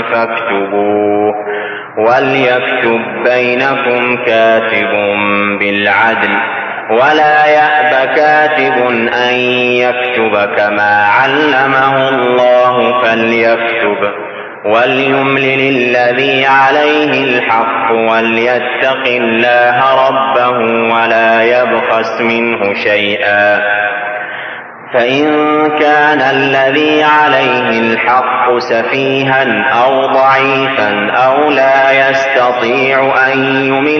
فاكتبوه وليكتب بينكم كاتب بالعدل ولا يأب كاتب أن يكتب كما علمه الله فليكتب وليملل الذي عليه الحق وليتق الله ربه ولا يبخس منه شيئا فإن كان الذي عليه الحق سفيها أو ضعيفا أو لا يستطيع أن يمل